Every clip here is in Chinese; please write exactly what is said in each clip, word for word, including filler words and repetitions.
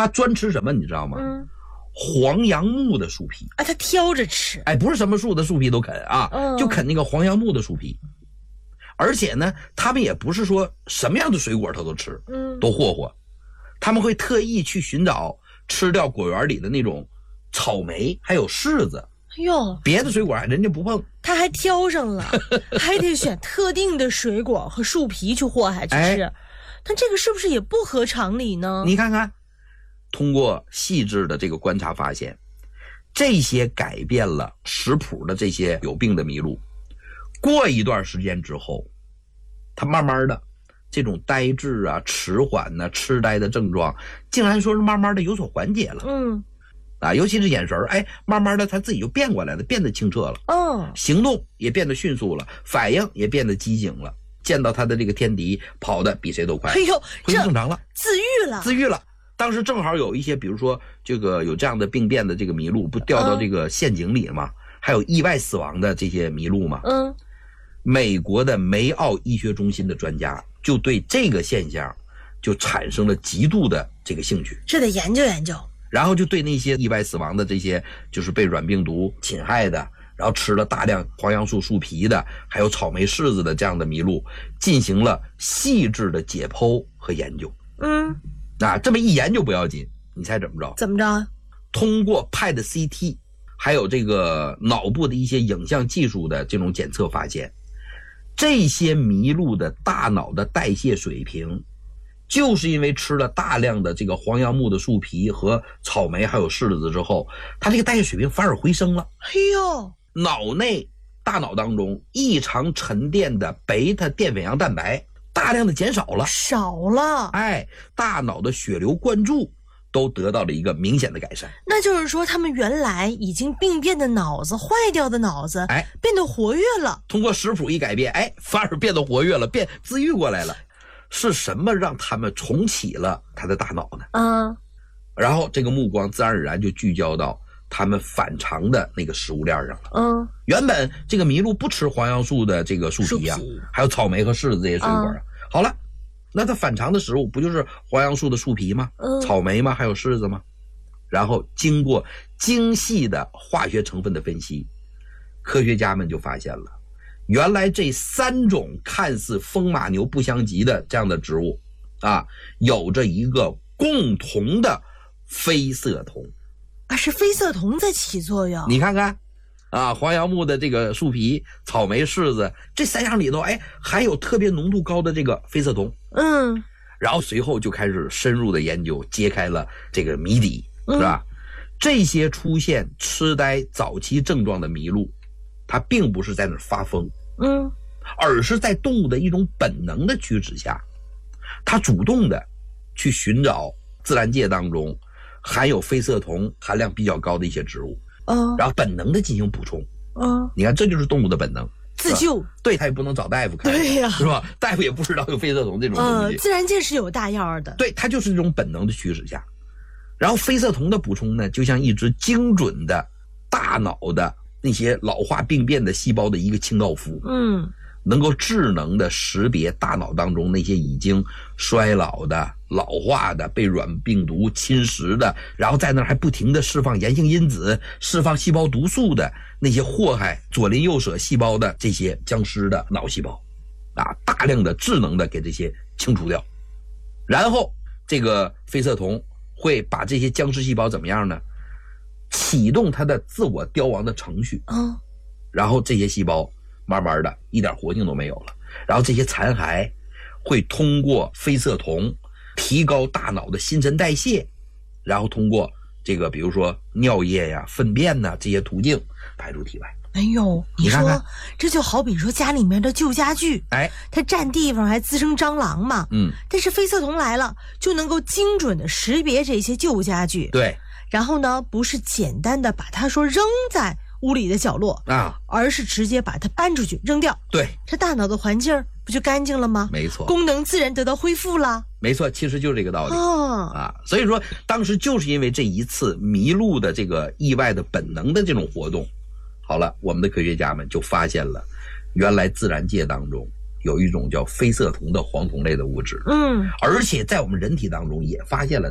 它专吃什么你知道吗？嗯，黄杨木的树皮啊，它挑着吃。 哎，不是什么树的树皮都啃啊，嗯、就啃那个黄杨木的树皮。而且呢，他们也不是说什么样的水果它都吃，嗯，都霍霍。他们会特意去寻找吃掉果园里的那种草莓还有柿子。 哎呦， 别的水果人家不碰， 他还挑上了，还得选特定的水果和树皮去祸害去吃。哎，但这个是不是也不合常理呢？ 你看看，通过细致的这个观察发现，这些改变了食谱的这些有病的麋鹿，过一段时间之后，它慢慢的这种呆滞啊、迟缓呢、痴呆的症状，竟然说是慢慢的有所缓解了。嗯。啊，尤其是眼神，哎，慢慢的他自己就变过来了，变得清澈了。哦，行动也变得迅速了，反应也变得机警了。见到他的这个天敌，跑得比谁都快。 哎呦， 恢复正常了， 自愈了， 自愈了。当时正好有一些，比如说这个有这样的病变的这个麋鹿，不掉到这个陷阱里嘛？嗯、还有意外死亡的这些麋鹿嘛？嗯，美国的梅奥医学中心的专家就对这个现象就产生了极度的这个兴趣， 这得研究研究。 然后就对那些意外死亡的这些就是被软病毒侵害的，然后吃了大量黄杨树树皮的，还有草莓柿子的这样的麋鹿进行了细致的解剖和研究。嗯，啊，这么一研究不要紧，你猜怎么着？ 怎么着？ 通过 P E T C T 还有这个脑部的一些影像技术的这种检测发现，这些麋鹿的大脑的代谢水平就是因为吃了大量的这个黄杨木的树皮和草莓还有柿子之后，它这个代谢水平反而回升了。 哎呦， 脑内大脑当中异常沉淀的贝塔淀粉样蛋白大量的减少了， 少了。 哎，大脑的血流灌注都得到了一个明显的改善。 那就是说他们原来已经病变的脑子，坏掉的脑子，哎，变得活跃了。 通过食谱一改变，哎，反而变得活跃了，变自愈过来了。是什么让他们重启了他的大脑呢？嗯，然后这个目光自然而然就聚焦到他们反常的那个食物链上了。嗯，原本这个麋鹿不吃黄杨树的这个树皮啊，还有草莓和柿子这些水果啊。嗯、好了，那它反常的食物不就是黄杨树的树皮吗？嗯，草莓吗？还有柿子吗？然后经过精细的化学成分的分析，科学家们就发现了。原来这三种看似风马牛不相及的这样的植物啊，有着一个共同的非色酮啊，是非色酮在起作用。 你看看啊，黄杨木的这个树皮、草莓、柿子这三样里头，哎，还有特别浓度高的这个非色酮。嗯，然后随后就开始深入的研究，揭开了这个谜底，是吧？嗯、这些出现痴呆早期症状的麋鹿，它并不是在那儿发疯，嗯，而是在动物的一种本能的驱使下，它主动的去寻找自然界当中含有非色酮含量比较高的一些植物，嗯，然后本能的进行补充，嗯，你看这就是动物的本能， 自救。 对，它也不能找大夫看， 对呀、啊， 是吧？大夫也不知道有非色酮这种东西， 呃，自然界是有大药的， 对，它就是这种本能的驱使下，然后非色酮的补充呢，就像一支精准的大脑的那些老化病变的细胞的一个清道夫，嗯，能够智能的识别大脑当中那些已经衰老的、老化的、被软病毒侵蚀的，然后在那儿还不停的释放炎性因子、释放细胞毒素的那些祸害左邻右舍细胞的这些僵尸的脑细胞，啊，大量的智能的给这些清除掉，然后这个非色酮会把这些僵尸细胞怎么样呢？启动它的自我凋亡的程序，嗯，然后这些细胞慢慢的一点活性都没有了，然后这些残骸会通过非色酮提高大脑的新陈代谢，然后通过这个比如说尿液呀、粪便呐这些途径排出体外。 哎呦，你说，你看看这就好比说家里面的旧家具，哎，它占地方还滋生蟑螂嘛，嗯，但是非色酮来了，就能够精准的识别这些旧家具， 对。 然后呢，不是简单的把它说扔在屋里的角落啊，而是直接把它搬出去扔掉。 对， 这大脑的环境不就干净了吗？ 没错， 功能自然得到恢复了。 没错，其实就是这个道理、哦、啊。所以说，当时就是因为这一次麋鹿的这个意外的本能的这种活动，好了，我们的科学家们就发现了，原来自然界当中有一种叫非色酮的黄酮类的物质，嗯，而且在我们人体当中也发现了它。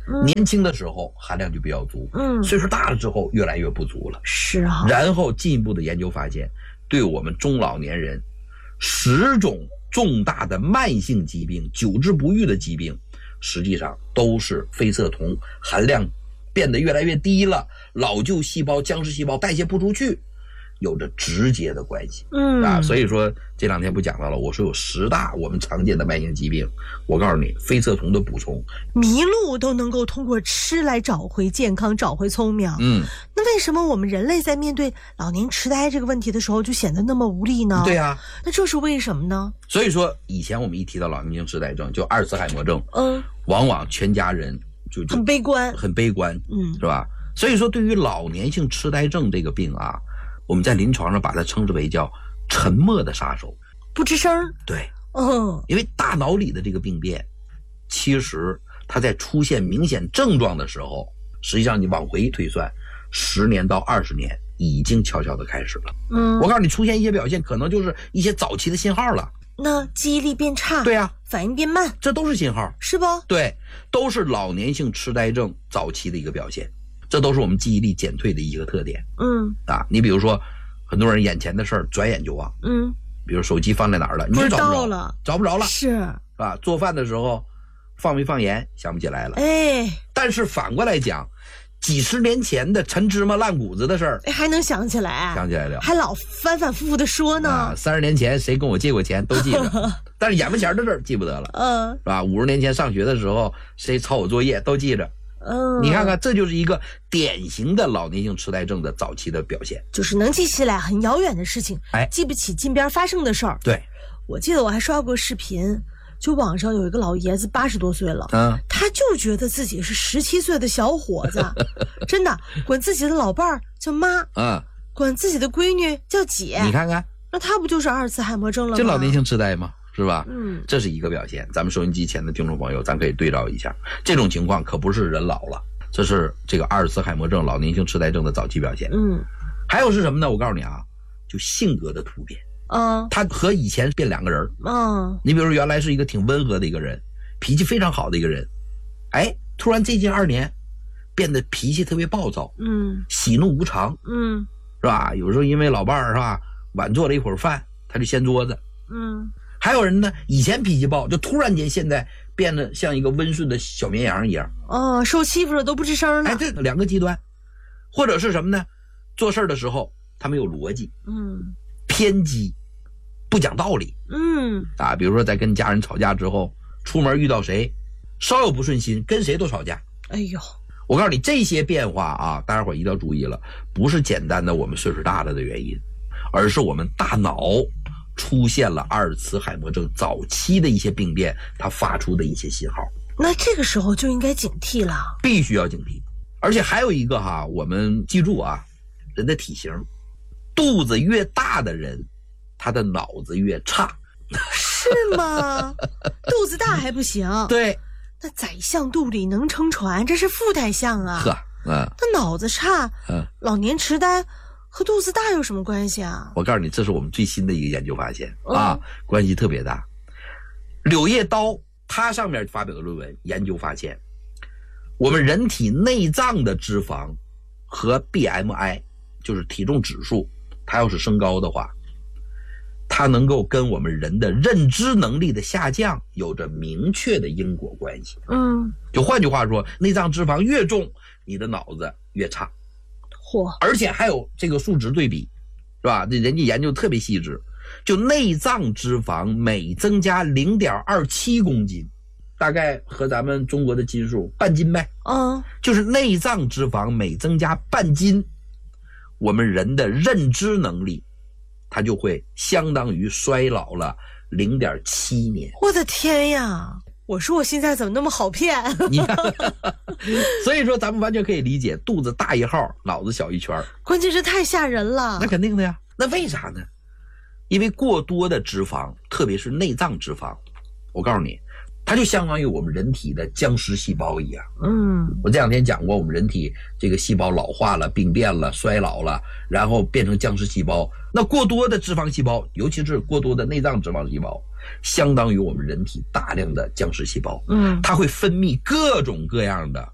嗯、年轻的时候含量就比较足，嗯，岁数大了之后越来越不足了。 是啊。 然后进一步的研究发现，对我们中老年人十种重大的慢性疾病、久治不愈的疾病，实际上都是非色酮含量变得越来越低了，老旧细胞、僵尸细胞代谢不出去，有着直接的关系。嗯啊，所以说这两天不讲到了，我说有十大我们常见的慢性疾病，我告诉你，非色酮的补充， 迷路都能够通过吃来找回健康，找回聪明。嗯，那为什么我们人类在面对老年痴呆这个问题的时候就显得那么无力呢？ 对啊， 那这是为什么呢？ 所以说以前我们一提到老年性痴呆症，就阿尔茨海默症，嗯，往往全家人就就很悲观， 很悲观，嗯，是吧？所以说对于老年性痴呆症这个病啊，我们在临床上把它称之为叫沉默的杀手， 不吱声。 对，嗯，因为大脑里的这个病变，其实它在出现明显症状的时候，实际上你往回推算，十年到二十年已经悄悄的开始了。嗯，我告诉你，出现一些表现，可能就是一些早期的信号了。 那记忆力变差， 对啊， 反应变慢， 这都是信号， 是不？ 对，都是老年性痴呆症早期的一个表现。这都是我们记忆力减退的一个特点。嗯啊，你比如说，很多人眼前的事儿转眼就忘。嗯，比如手机放在哪儿了，你就找不着了，找不着了， 是啊。做饭的时候放没放盐想不起来了。 哎， 但是反过来讲，几十年前的陈芝麻烂谷子的事儿， 还能想起来， 想起来了， 还老反反复复的说呢。 啊，三十年前谁跟我借过钱都记着，但是眼巴前的事儿记不得了。嗯，是吧？五十年前上学的时候谁抄我作业都记着。嗯，你看看，这就是一个典型的老年性痴呆症的早期的表现， 就是能记起来很遥远的事情，哎，记不起近边发生的事儿。 对， 我记得我还刷过视频，就网上有一个老爷子八十多岁了，嗯，他就觉得自己是十七岁的小伙子，真的管自己的老伴儿叫妈，嗯，管自己的闺女叫姐。 你看看， 那他不就是阿尔茨海默症了吗？ 这老年性痴呆吗？是吧？嗯，这是一个表现。咱们收音机前的听众朋友，咱可以对照一下，这种情况可不是人老了，这是这个阿尔茨海默症、老年性痴呆症的早期表现。嗯，还有是什么呢？我告诉你啊，就性格的突变。嗯，他和以前变两个人。嗯，你比如说原来是一个挺温和的一个人，脾气非常好的一个人，哎，突然最近二年变得脾气特别暴躁。嗯，喜怒无常。嗯，是吧？有时候因为老伴儿是吧，晚做了一会儿饭，他就掀桌子。嗯。还有人呢，以前脾气暴，就突然间现在变得像一个温顺的小绵羊一样。 哦，受欺负了都不吱声了。 哎，这两个极端，或者是什么呢？做事的时候他没有逻辑，嗯，偏激，不讲道理，嗯啊，比如说在跟家人吵架之后，出门遇到谁，稍有不顺心，跟谁都吵架。 哎呦， 我告诉你，这些变化啊，大家伙一定要注意了，不是简单的我们岁数大了的原因，而是我们大脑出现了阿尔茨海默症早期的一些病变，它发出的一些信号。 那这个时候就应该警惕了， 必须要警惕。而且还有一个哈，我们记住啊，人的体型，肚子越大的人，他的脑子越差。 是吗？肚子大还不行？ 对， 那宰相肚里能撑船，这是富太相啊。 呵，嗯， 那脑子差，嗯，老年痴呆和肚子大有什么关系啊？ 我告诉你，这是我们最新的一个研究发现、嗯、啊，关系特别大。柳叶刀他上面发表的论文研究发现，我们人体内脏的脂肪和 B M I 就是体重指数，它要是升高的话，它能够跟我们人的认知能力的下降有着明确的因果关系。嗯，就换句话说，内脏脂肪越重，你的脑子越差。而且还有这个数值对比，是吧？这人家研究特别细致，就内脏脂肪每增加 零点二七公斤，大概和咱们中国的斤数半斤呗。嗯，就是内脏脂肪每增加半斤，我们人的认知能力它就会相当于衰老了 零点七年。 我的天呀，我说我现在怎么那么好骗？ 你看，所以说咱们完全可以理解，肚子大一号，脑子小一圈。 关键是太吓人了。 那肯定的呀。那为啥呢？因为过多的脂肪，特别是内脏脂肪，我告诉你，它就相当于我们人体的僵尸细胞一样。嗯，我这两天讲过，我们人体这个细胞老化了、病变了、衰老了，然后变成僵尸细胞。那过多的脂肪细胞，尤其是过多的内脏脂肪细胞，相当于我们人体大量的僵尸细胞。嗯，它会分泌各种各样的